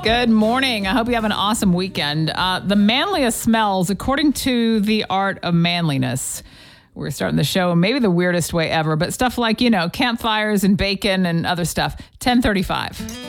Good morning. I hope you have an awesome weekend. The manliest smells, according to The Art of Manliness. We're starting the show in maybe the weirdest way ever, but stuff like, campfires and bacon and other stuff. 10:35.